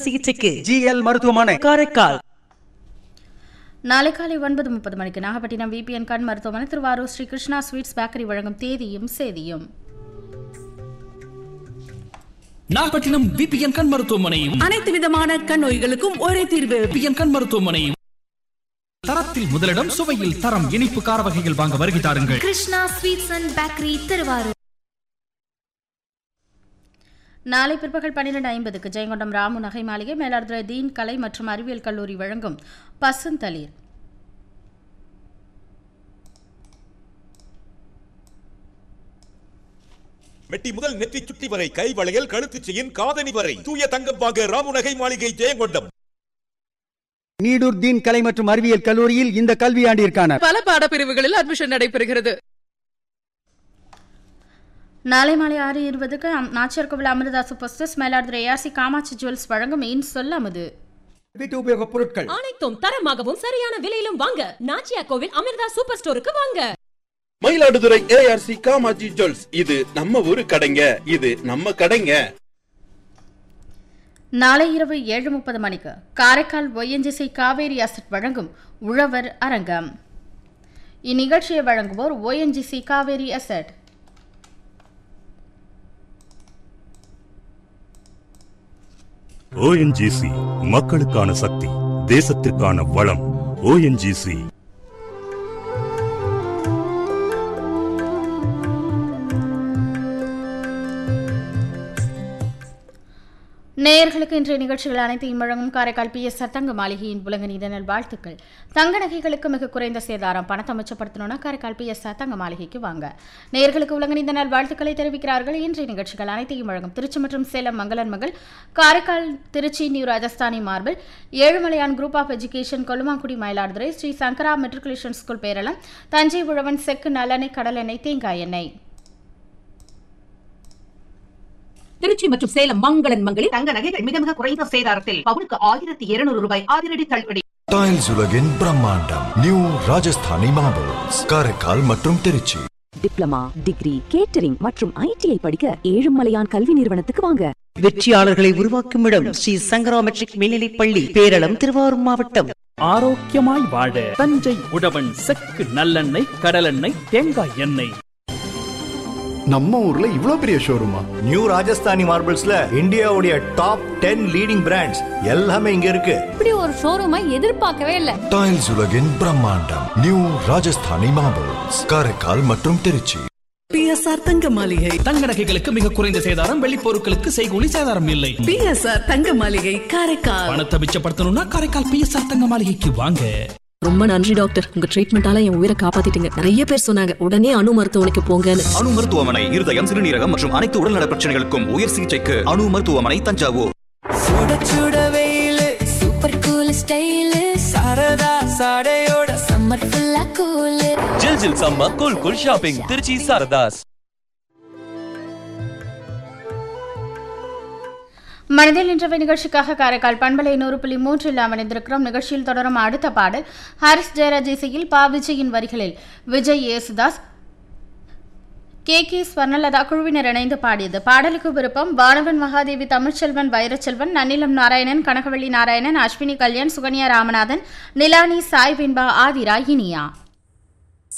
சிகிச்சைக்கு GL மருத்துவமனை காரைக்கால். நாளை காலை 9:30 மணிக்கு நாகப்பட்டினம் VPN கண் மருத்துவமனை, திருவாரூர் ஸ்ரீ கிருஷ்ணா ஸ்வீட்ஸ் பேக்கரி வழங்கும் தேதியும் சேதியும். நாகப்பட்டினம் VPN கண் மருத்துவமனையும் அனைத்து விதமான கண் நோய்களுக்கும் ஒரே தீர்வு. VPN கண் மருத்துவமனையும். தரத்தில் முதலிடம், சுவையில் தரம். இனிப்பு கார வகைகள் வாங்க வருகை தாருங்கள். Krishna sweets and bakery, Thiruvarur. நாளை பிற்பகல் 12:50க்கு ஜெயங்கொண்டம் ராமு நகை மாளிகை, மேலாடுதுறை தீன் கலை மற்றும் அறிவியல் கல்லூரி வழங்கும் பசுந்தளிர். மெட்டி முதல் நெற்றி சுட்டி வரை, கை வளையல், கழுத்து செயின், காதணி வரை தூய தங்கம் வாங்க ராமு நகை மாளிகை, ஜெயங்கொண்டம். நீடூர் தீன் கலை மற்றும் அறிவியல் கல்லூரியில் இந்த கல்வியாண்டிற்கான பல பாடப்பிரிவுகளில் அட்மிஷன் நடைபெறுகிறது. நாளை மாலை 6:20க்கு நாச்சியார் கோவில் Amrita super stores, மேலாடுதுறை ARC Kamakshi jewels வழங்கும் இன் சொல் அமுது. வீட்டு உபயோகப் பொருட்கள் அனைத்தும் தரமாகவும் சரியான விலையிலும் வாங்க நாச்சியார் கோவில் அமிர்தா சூப்பர் ஸ்டோருக்கு வாங்க. மயிலாடுதுறை ARC காமாட்சி ஜுவல்ஸ், இது நம்ம ஊரு கடைங்க, இது நம்ம கடைங்க. நாளை இரவு 7:30 மணிக்கு காரைக்கால் ONGC காவேரி அசட் வழங்கும் உழவர் அரங்கம். இந்நிகழ்ச்சியை வழங்குவோர் ONGC காவேரி அசட். ONGC மக்களுக்கான சக்தி, தேசத்திற்கான வளம். ONGC. நேயர்களுக்கு இன்றைய நிகழ்ச்சிகள் அனைத்தையும் வழங்கும் காரைக்கால் PSR தங்க மாளிகையின் உலகநீத நல் வாழ்த்துக்கள். தங்க நகைகளுக்கு மிக குறைந்த சேதாரம். பணத்தை மிச்சப்படுத்தணும்னா காரைக்கால் PSR தங்க மாளிகைக்கு வாங்க. நேயர்களுக்கு உலகநீத நல் வாழ்த்துக்களை தெரிவிக்கிறார்கள். இன்றைய நிகழ்ச்சிகள் அனைத்தையும் வழங்கும் திருச்சி மற்றும் சேலம் மங்களன் மகள், Karaikal Trichy new Rajasthani marble, Ezhumalaiyan group of education, Kollumangudi Mayiladuthurai Sri Sankara matriculation school Peralam, Thanjai உழவன் செக்கு நல்லெண்ணெய், கடலெண்ணெய், தேங்காய் எண்ணெய். திருச்சி மற்றும் சேலம் மங்களன் மங்களில் தங்க நகைகள் மிக மிக குறைந்த சேதாரத்தில் பவுனுக்கு 1200 ரூபாய் அதிரடி தள்ளுபடி. டைல்ஸ் உலகின் பிரம்மாண்டம் நியூ ராஜஸ்தானி மார்பிள்ஸ், காரைக்கால் மற்றும் திருச்சி. டிப்ளமா, டிகிரி, கேட்டரிங் மற்றும் ITI படிக்க ஏழுமலையான் கல்வி நிறுவனத்துக்கு வாங்க. வெற்றியாளர்களை உருவாக்கும் இடம் ஸ்ரீ சங்கரா மெட்ரிக் மேல்நிலைப் பள்ளி, பேரளம், திருவாரூர் மாவட்டம். ஆரோக்கியமாய் வாழ தஞ்சை உழவன் செக்கு நல்லெண்ணெய், கடலெண்ணெய், தேங்காய் எண்ணெய். நம்ம ஊர்ல இவ்ளோ பெரிய ஷோரூமா? நியூ ராஜஸ்தானி மார்பிள்ஸ்ல இந்தியாவுடைய டாப் 10 லீடிங் பிராண்ட்ஸ் எல்லாமே இங்க இருக்கு. இப்படி ஒரு ஷோரூமை எதிர்பார்க்கவே இல்ல. டைல்ஸ் உலகின் பிரம்மாண்டம் நியூ ராஜஸ்தானி மார்பிள்ஸ், காரைக்கால் மற்றும் திருச்சி. PSR தங்க மாளிகை. தங்க நகைகளுக்கு மிக குறைந்த சேதாரம். வெள்ளி பொருட்களுக்கு செய்கூலி சேதாரம் இல்லை. PSR தங்க மாளிகை, காரைக்கால். பணத்தை மிச்சப்படுத்தணும்னா காரைக்கால் PSR தங்க மாளிகைக்கு வாங்க. ரொம்ப நன்றி டாக்டர், உங்க ட்ரீட்மெண்டால என் உயிரை காப்பாத்திட்டீங்க. நிறைய பேர் சொன்னாங்க உடனே அணு மருத்துவமனைக்கு போங்கன்னு. அணு மருத்துவமனை இருதயம், சிறுநீரகம் மற்றும் அனைத்து உடல்நல பிரச்சனைகளுக்கும் உயர் சிகிச்சைக்கு அணு மருத்துவமனை, தஞ்சாவூர். சுட சுட வெயிலு, super cool style, Saradha சாடையோட summer ஃபுல்லா கூல். ஜில் ஜில் summer cool cool shopping, Trichy Saradhas. மனதில் இன்றவை நிகழ்ச்சிக்காக காரைக்கால் பண்பலை 100.3 அமர்ந்திருக்கிறோம். நிகழ்ச்சியில் தொடரும் அடுத்த பாடல் ஹாரிஸ் ஜெயராஜ் இசையில் பா விஜயின் வரிகளில் விஜய் யேசுதாஸ், KK ஸ்வர்ணலதா குழுவினர் இணைந்து பாடியது. பாடலுக்கு விருப்பம் வானவன் மகாதேவி, தமிழ்ச்செல்வன், வைரச்செல்வன், நன்னிலம் நாராயணன், கனகவள்ளி நாராயணன், அஸ்வினி கல்யாண், சுகன்யா ராமநாதன், நிலானி, சாய் வெண்பா, ஆதிரா, இனியா.